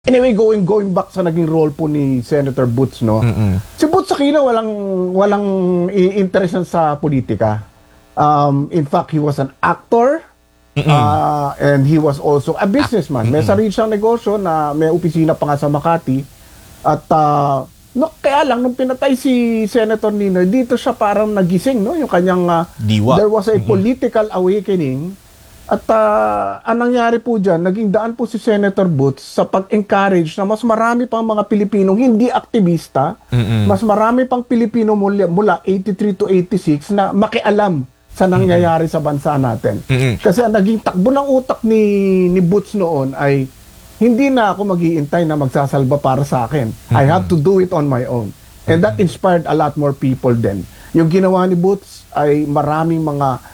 Anyway, going back sa naging role po ni Senator Butz, no? Si Butz Aquino walang interest sa politika. In fact, he was an actor and he was also a businessman. May sarili siyang negosyo na may opisina pa nga sa Makati. At no, kaya lang nung pinatay si Senator Ninoy, dito siya parang nagising, no? Yung kanyang Diwa. there was a political awakening. At ang nangyari po dyan, naging daan po si Senator Butz sa pag-encourage na mas marami pang mga Pilipinong hindi aktivista, mas marami pang Pilipino mula 83 to 86 na makialam sa nangyayari sa bansa natin. Kasi ang naging takbo ng utak ni Butz noon ay hindi na ako mag-iintay na magsasalba para sa akin. I have to do it on my own. And that inspired a lot more people then. Yung ginawa ni Butz ay maraming mga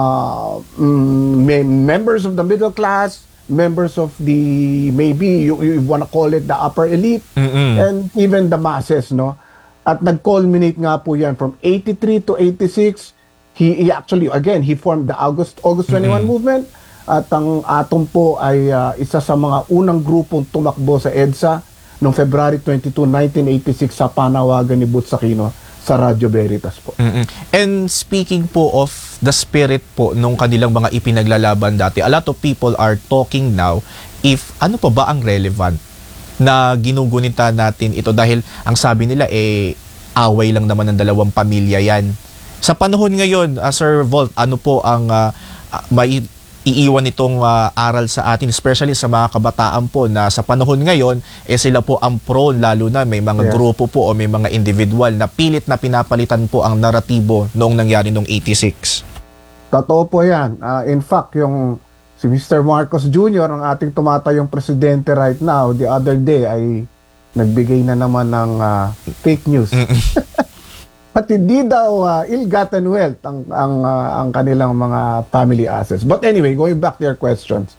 members of the middle class, members of the, maybe you want to call it the upper elite, and even the masses, no? At nag-culminate nga po yan from 83 to 86. He actually, again, he formed the August 21 movement. At ang ATOM po ay isa sa mga unang grupong tumakbo sa EDSA noong February 22, 1986 sa panawagan ni Butz Aquino sa Radyo Veritas po. And speaking po of the spirit po nung kanilang mga ipinaglalaban dati, a lot of people are talking now if ano pa ba ang relevant na ginugunita natin ito dahil ang sabi nila away lang naman ng dalawang pamilya yan. Sa panahon ngayon, Sir Volt, ano po ang iiwan itong aral sa atin, especially sa mga kabataan po na sa panahon ngayon, sila po ang prone, lalo na may mga grupo po o may mga individual na pilit na pinapalitan po ang naratibo noong nangyari noong 86. Totoo po yan. In fact, yung si Mr. Marcos Jr., ang ating tumatayong presidente right now, the other day ay nagbigay na naman ng fake news. At hindi daw ill-gotten wealth ang kanilang mga family assets. But anyway, going back to your questions.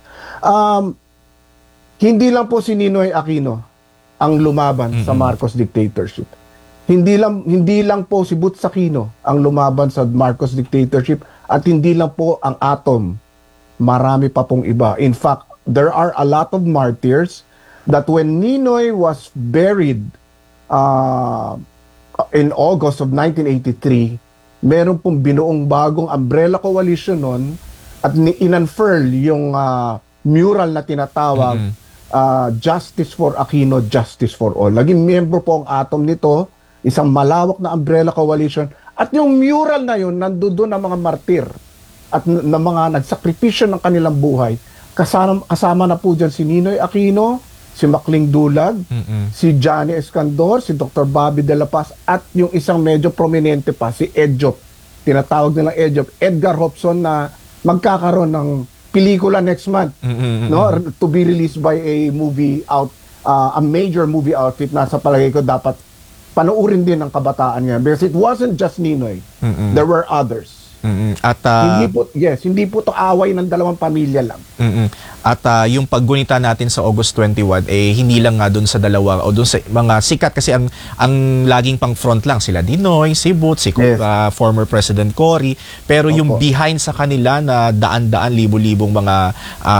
Hindi lang po si Ninoy Aquino ang lumaban sa Marcos dictatorship. Hindi lang po si Butz Aquino ang lumaban sa Marcos dictatorship at hindi lang po ang ATOM. Marami pa pong iba. In fact, there are a lot of martyrs that when Ninoy was buried in August of 1983, meron pong binuong bagong umbrella coalition noon at inunfurl yung mural na tinatawag Justice for Aquino, Justice for All. Naging member po ang ATOM nito, isang malawak na umbrella coalition, at yung mural na yun, nandoon ang mga martir at na mga nagsakripisyo ng kanilang buhay. Kasama na po dyan si Ninoy Aquino, si Macling Dulag, si Johnny Escandor, si Dr. Bobby De La Paz, at yung isang medyo prominente pa, si Edjop. Tinatawag nilang Edjop, Edgar Hobson, na magkakaroon ng pelikula next month, no, to be released by a movie out, a major movie outfit na sa palagay ko dapat panoorin din ng kabataan niya. Because it wasn't just Ninoy. There were others. At hindi po to away ng dalawang pamilya lang. At yung paggunita natin sa August 21 hindi lang nga doon sa dalawa o doon sa mga sikat kasi ang laging pang front lang sila Ninoy, si Butz, si former President Cory, pero yung behind sa kanila na daan-daan libo-libong mga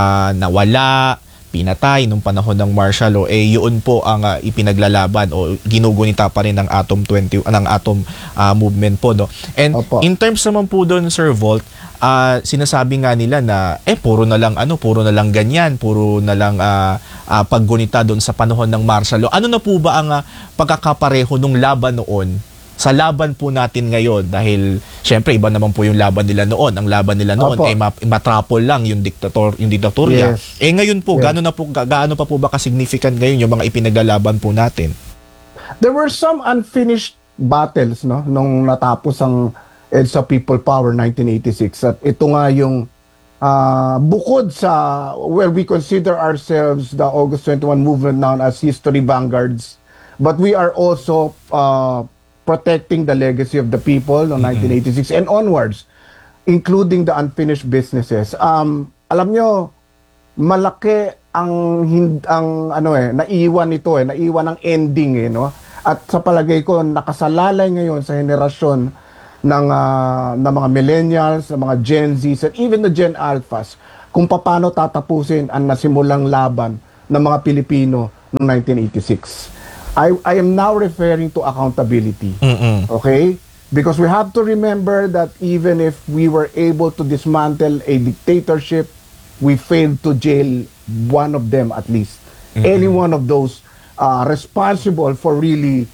nawala, pinatay nung panahon ng martial law, yun po ang ipinaglalaban o ginugunita pa rin ng ATOM 20 ng ATOM movement po, no. And in terms naman po doon, Sir Volt, sinasabi nga nila na puro na lang ganyan, puro na lang paggunita doon sa panahon ng martial law. Ano na po ba ang pagkakapareho nung laban noon sa laban po natin ngayon? Dahil syempre iba naman po yung laban nila noon. Ang laban nila noon matrapol lang yung diktatorya. Ngayon po, gaano pa po ba ka-significant ngayon yung mga ipinaglalaban po natin? There were some unfinished battles, no, nung natapos ang EDSA People Power 1986. At ito nga yung bukod sa where we consider ourselves the August 21 movement known as history vanguards, but we are also protecting the legacy of the people no 1986 and onwards, including the unfinished businesses. Alam nyo, malaki ang naiwan ng ending, no? At sa palagay ko, nakasalalay ngayon sa henerasyon ng mga millennials, ng mga Gen Zs, and even the Gen Alphas, kung paano tatapusin ang nasimulang laban ng mga Pilipino noong 1986. I am now referring to accountability. Okay? Because we have to remember that even if we were able to dismantle a dictatorship, we failed to jail one of them at least. Any one of those responsible for really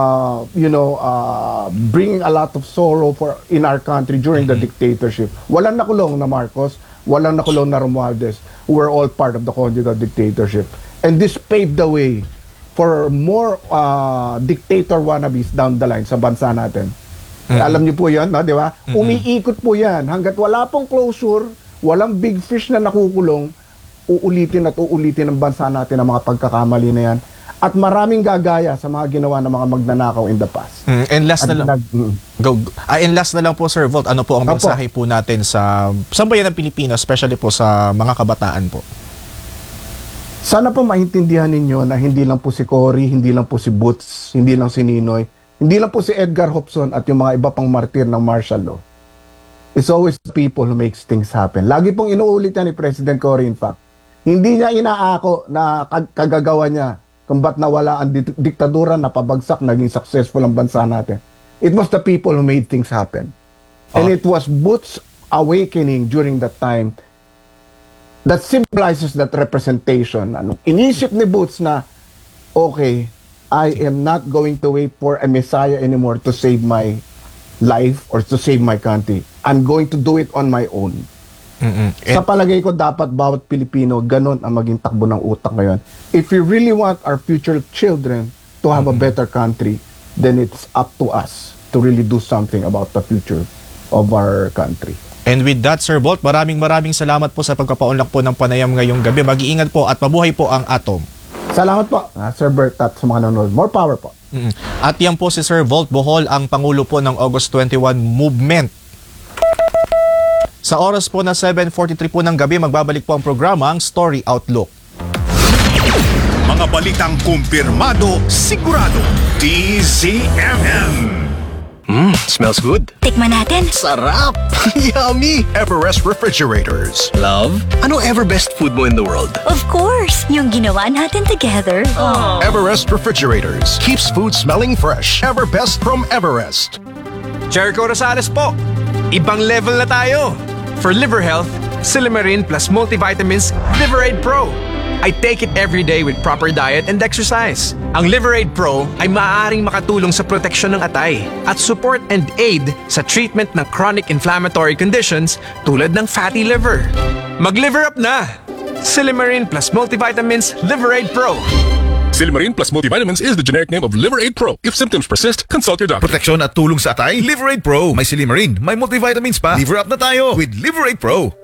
bringing a lot of sorrow in our country during the dictatorship. Walang nakulong na Marcos, walang nakulong na Romualdez, who were all part of the conjugal dictatorship. And this paved the way for more dictator wannabes down the line sa bansa natin. Alam niyo po yan, no? Di ba? Umiikot po yan. Hanggat wala pong closure, walang big fish na nakukulong, uulitin at uulitin ng bansa natin ang mga pagkakamali na yan. At maraming gagaya sa mga ginawa ng mga magnanakaw in the past. And last na lang. And last na lang po, Sir Volt, ano po ang mensahe po natin sa sambayan ng Pilipinas, especially po sa mga kabataan po? Sana po maintindihan ninyo na hindi lang po si Cory, hindi lang po si Boots, hindi lang si Ninoy, hindi lang po si Edgar Hopson at yung mga iba pang martir ng martial law. It's always the people who makes things happen. Lagi pong inuulit yan ni President Cory, in fact. Hindi niya inaako na kagagawa niya kung ba't nawala ang diktadura, napabagsak, naging successful ang bansa natin. It was the people who made things happen. And it was Boots' awakening during that time that symbolizes that representation. Inisip ni Boots na, okay, I am not going to wait for a messiah anymore to save my life or to save my country. I'm going to do it on my own. Sa palagay ko, dapat bawat Pilipino, ganun ang maging takbo ng utak ngayon. If we really want our future children to have a better country, then it's up to us to really do something about the future of our country. And with that, Sir Volt, maraming salamat po sa pagpapaunlak po ng panayam ngayong gabi. Mag-iingat po at mabuhay po ang atom. Salamat po, Sir Bert, at sa mga nanonood. More power po. At yan po si Sir Volt Bohol, ang Pangulo po ng August 21 Movement. Sa oras po na 7:43 po ng gabi, magbabalik po ang programa, ang Story Outlook. Mga balitang kumpirmado, sigurado. DZMM. Smells good. Tikman natin. Sarap! Yummy! Everest Refrigerators. Love? Ano ever best food mo in the world? Of course, yung ginawa natin together. Everest Refrigerators. Keeps food smelling fresh. Ever best from Everest. Jericho Rosales po. Ibang level na tayo. For liver health, Silimarin plus multivitamins Liverade Pro. I take it every day with proper diet and exercise. Ang Liverade Pro ay maaaring makatulong sa proteksyon ng atay at support and aid sa treatment ng chronic inflammatory conditions tulad ng fatty liver. Mag-liver up na! Silimarin plus multivitamins Liverade Pro. Silimarin plus multivitamins is the generic name of Liverade Pro. If symptoms persist, consult your doctor. Proteksyon at tulong sa atay, Liverade Pro. May Silimarin, may multivitamins pa. Liver up na tayo with Liverade Pro.